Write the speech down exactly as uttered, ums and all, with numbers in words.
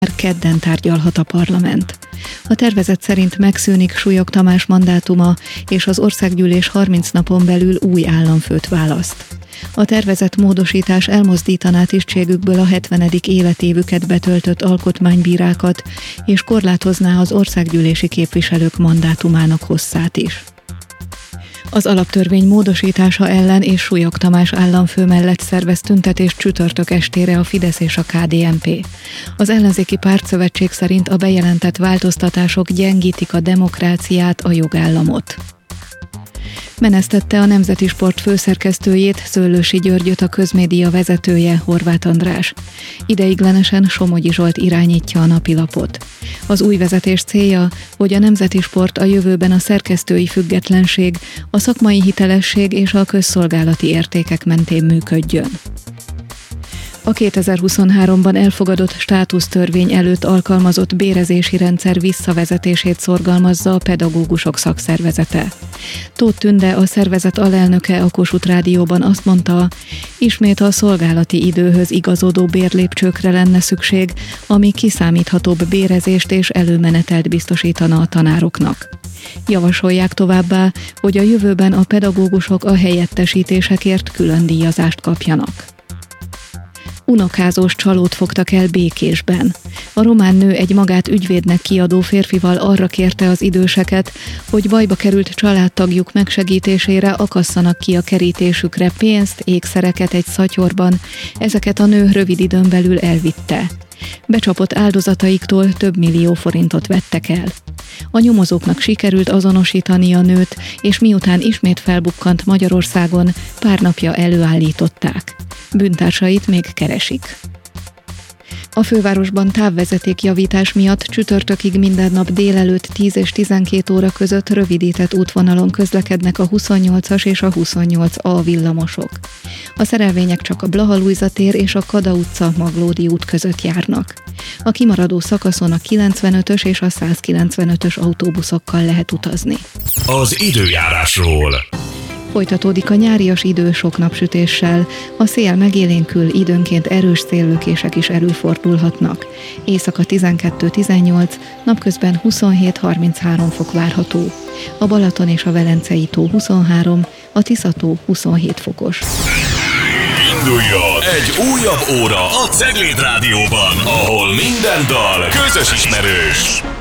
Kedden tárgyalhat a parlament. A tervezet szerint megszűnik Súlyog Tamás mandátuma, és az országgyűlés harminc napon belül új államfőt választ. A tervezett módosítás elmozdítaná tisztségükből a hetvenedik életévüket betöltött alkotmánybírákat, és korlátozná az országgyűlési képviselők mandátumának hosszát is. Az alaptörvény módosítása ellen és Súlyog Tamás államfő mellett szervez tüntetést csütörtök estére a Fidesz és a ká dé en pé. Az ellenzéki pártszövetség szerint a bejelentett változtatások gyengítik a demokráciát, a jogállamot. Menesztette a Nemzeti Sport főszerkesztőjét, Szőlősi Györgyöt a közmédia vezetője, Horváth András. Ideiglenesen Somogyi Zsolt irányítja a napilapot. Az új vezetés célja, hogy a Nemzeti Sport a jövőben a szerkesztői függetlenség, a szakmai hitelesség és a közszolgálati értékek mentén működjön. A kétezer-huszonháromban elfogadott státusztörvény előtt alkalmazott bérezési rendszer visszavezetését szorgalmazza a pedagógusok szakszervezete. Tóth Tünde, a szervezet alelnöke a Kossuth Rádióban azt mondta, ismét a szolgálati időhöz igazodó bérlépcsőkre lenne szükség, ami kiszámíthatóbb bérezést és előmenetelt biztosítana a tanároknak. Javasolják továbbá, hogy a jövőben a pedagógusok a helyettesítésekért külön díjazást kapjanak. Unokázós csalót fogtak el Békésben. A román nő egy magát ügyvédnek kiadó férfival arra kérte az időseket, hogy bajba került családtagjuk megsegítésére akasszanak ki a kerítésükre pénzt, ékszereket egy szatyorban, ezeket a nő rövid időn belül elvitte. Becsapott áldozataiktól több millió forintot vettek el. A nyomozóknak sikerült azonosítani a nőt, és miután ismét felbukkant Magyarországon, pár napja előállították. Bűntársait még keresik. A fővárosban távvezetékjavítás miatt csütörtökig minden nap délelőtt tíz és tizenkét óra között rövidített útvonalon közlekednek a huszonnyolcas és a huszonnyolc A villamosok. A szerelvények csak a Blaha Lujza tér és a Kada utca Maglódi út között járnak. A kimaradó szakaszon a kilencvenötös és a százkilencvenötös autóbuszokkal lehet utazni. Az időjárásról. Folytatódik a nyárias idő sok napsütéssel, a szél megélénkül, időnként erős széllökések is előfordulhatnak. Éjszaka tizenkettő-tizennyolc, napközben huszonhét-harminchárom fok várható. A Balaton és a Velencei tó huszonhárom, a Tisza tó huszonhét fokos. Induljon egy újabb óra a Cegléd Rádióban, ahol minden dal közös ismerős.